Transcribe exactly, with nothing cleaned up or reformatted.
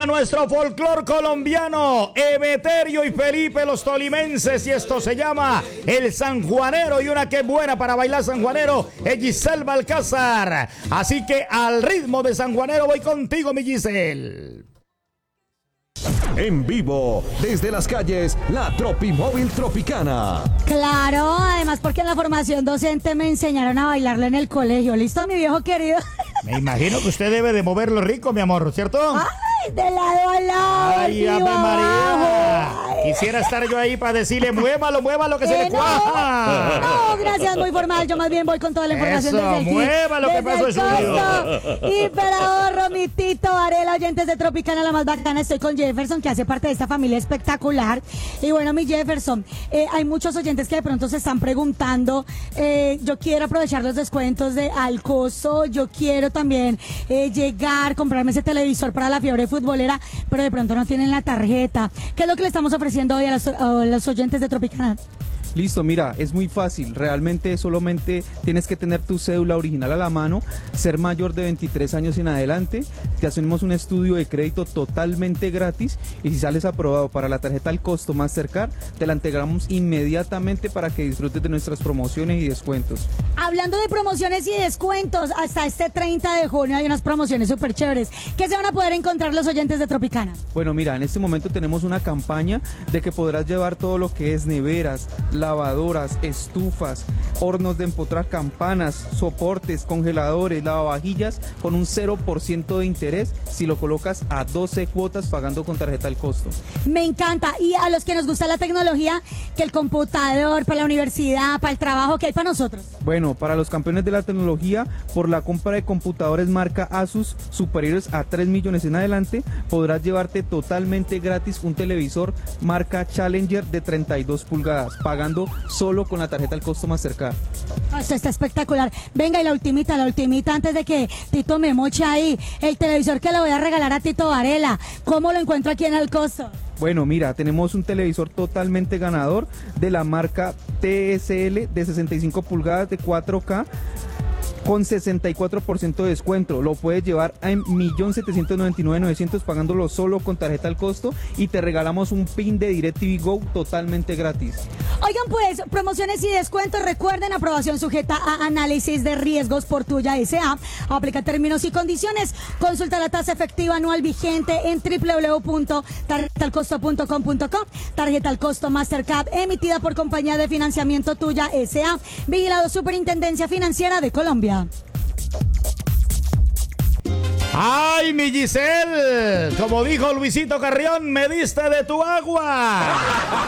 nuestro folclor colombiano, Emeterio y Felipe los tolimenses, y esto se llama el sanjuanero, y una que buena para bailar sanjuanero es Giselle Balcázar. Así que al ritmo de sanjuanero voy contigo, mi Giselle. En vivo, desde las calles, la Tropimóvil Tropicana. Claro, además porque en la formación docente me enseñaron a bailarlo en el colegio. ¿Listo, mi viejo querido? Me imagino que usted debe de moverlo rico, mi amor, ¿cierto? ¡Ay, de lado a lado! ¡Ay, Ave María! Quisiera estar yo ahí para decirle, muévalo, muévalo, que eh, se le no, cuaja. No, gracias, muy formal. Yo más bien voy con toda la información Eso, desde el muévalo, que pasó el costo. Imperador, mi Tito Varela, oyentes de Tropicana, la más bacana. Estoy con Jefferson, que hace parte de esta familia espectacular. Y bueno, mi Jefferson, eh, hay muchos oyentes que de pronto se están preguntando, eh, yo quiero aprovechar los descuentos de Al Costo, yo quiero también eh, llegar, comprarme ese televisor para la fiebre futbolera, pero de pronto no tienen la tarjeta. ¿Qué es lo que le estamos ofreciendo hoy a los, a los oyentes de Tropicana? Listo, mira, es muy fácil, realmente solamente tienes que tener tu cédula original a la mano, ser mayor de veintitrés años en adelante, te hacemos un estudio de crédito totalmente gratis y si sales aprobado para la tarjeta Al Costo Mastercard, te la integramos inmediatamente para que disfrutes de nuestras promociones y descuentos. Hablando de promociones y descuentos, hasta este treinta de junio hay unas promociones súper chéveres. ¿Qué se van a poder encontrar los oyentes de Tropicana? Bueno, mira, en este momento tenemos una campaña de que podrás llevar todo lo que es neveras, lavadoras, estufas, hornos de empotrar, campanas, soportes, congeladores, lavavajillas con un cero por ciento de interés si lo colocas a doce cuotas pagando con tarjeta Al Costo. Me encanta. Y a los que nos gusta la tecnología, que el computador para la universidad, para el trabajo, ¿qué hay para nosotros? Bueno, para los campeones de la tecnología, por la compra de computadores marca Asus superiores a tres millones en adelante, podrás llevarte totalmente gratis un televisor marca Challenger de treinta y dos pulgadas, pagando solo con la tarjeta Al Costo Mastercard. Esto está espectacular. Venga, y la ultimita, la ultimita, antes de que Tito me moche ahí, el televisor que le voy a regalar a Tito Varela, ¿cómo lo encuentro aquí en Al Costo? Bueno, mira, tenemos un televisor totalmente ganador de la marca T S L de sesenta y cinco pulgadas de cuatro K con sesenta y cuatro por ciento de descuento. Lo puedes llevar a un millón setecientos noventa y nueve mil novecientos pagándolo solo con tarjeta Al Costo y te regalamos un pin de DirecTV Go totalmente gratis. Oigan, pues, promociones y descuentos. Recuerden, aprobación sujeta a análisis de riesgos por Tuya S A. Aplica términos y condiciones. Consulta la tasa efectiva anual vigente en doble u doble u doble u punto tarjeta al costo punto com punto co. Tarjeta Al Costo Mastercard, emitida por Compañía de Financiamiento Tuya S A. Vigilado Superintendencia Financiera de Colombia. ¡Ay, mi Giselle! Como dijo Luisito Carrión, me diste de tu agua.